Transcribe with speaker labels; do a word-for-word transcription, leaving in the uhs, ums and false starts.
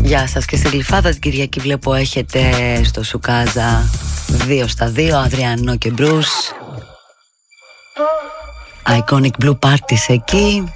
Speaker 1: Γεια σας και στη Γλυφάδα την Κυριακή βλέπω έχετε στο Σουκάζα δύο στα δύο, Αδριανό και Μπρούς. Iconic Blue Parties εκεί.